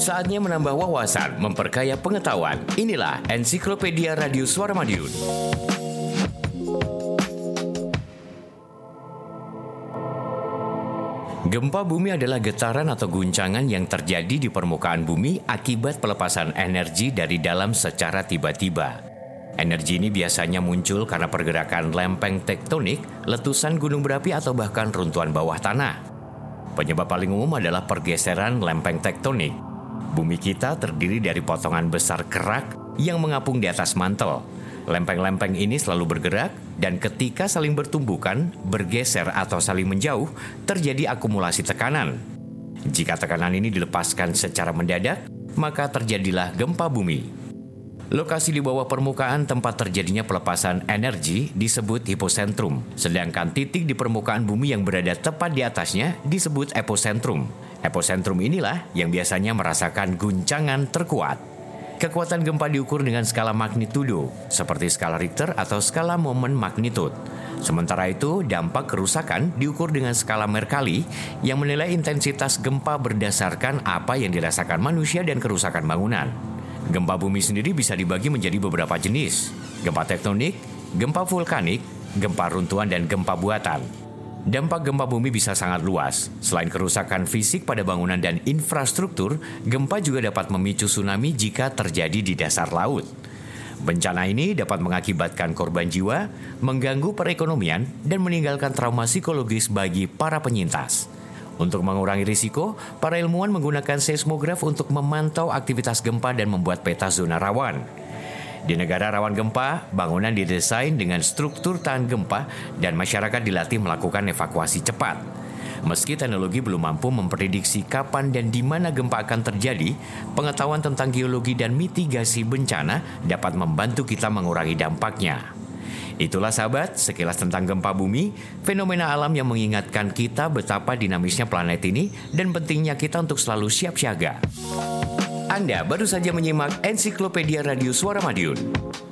Saatnya menambah wawasan, memperkaya pengetahuan. Inilah Ensiklopedia Radio Suara Madiun. Gempa bumi adalah getaran atau guncangan yang terjadi di permukaan bumi akibat pelepasan energi dari dalam secara tiba-tiba. Energi ini biasanya muncul karena pergerakan lempeng tektonik, letusan gunung berapi atau bahkan runtuhan bawah tanah. Penyebab paling umum adalah pergeseran lempeng tektonik. Bumi kita terdiri dari potongan besar kerak yang mengapung di atas mantel. Lempeng-lempeng ini selalu bergerak dan ketika saling bertumbukan, bergeser atau saling menjauh, terjadi akumulasi tekanan. Jika tekanan ini dilepaskan secara mendadak, maka terjadilah gempa bumi. Lokasi di bawah permukaan tempat terjadinya pelepasan energi disebut hiposentrum, sedangkan titik di permukaan bumi yang berada tepat di atasnya disebut eposentrum. Eposentrum inilah yang biasanya merasakan guncangan terkuat. Kekuatan gempa diukur dengan skala magnitudo, seperti skala Richter atau skala momen magnitud. Sementara itu, dampak kerusakan diukur dengan skala Mercalli yang menilai intensitas gempa berdasarkan apa yang dirasakan manusia dan kerusakan bangunan. Gempa bumi sendiri bisa dibagi menjadi beberapa jenis: gempa tektonik, gempa vulkanik, gempa runtuhan, dan gempa buatan. Dampak gempa bumi bisa sangat luas. Selain kerusakan fisik pada bangunan dan infrastruktur, gempa juga dapat memicu tsunami jika terjadi di dasar laut. Bencana ini dapat mengakibatkan korban jiwa, mengganggu perekonomian, dan meninggalkan trauma psikologis bagi para penyintas. Untuk mengurangi risiko, para ilmuwan menggunakan seismograf untuk memantau aktivitas gempa dan membuat peta zona rawan. Di negara rawan gempa, bangunan didesain dengan struktur tahan gempa dan masyarakat dilatih melakukan evakuasi cepat. Meski teknologi belum mampu memprediksi kapan dan di mana gempa akan terjadi, pengetahuan tentang geologi dan mitigasi bencana dapat membantu kita mengurangi dampaknya. Itulah sahabat, sekilas tentang gempa bumi, fenomena alam yang mengingatkan kita betapa dinamisnya planet ini dan pentingnya kita untuk selalu siap siaga. Anda baru saja menyimak Ensiklopedia Radio Suara Madiun.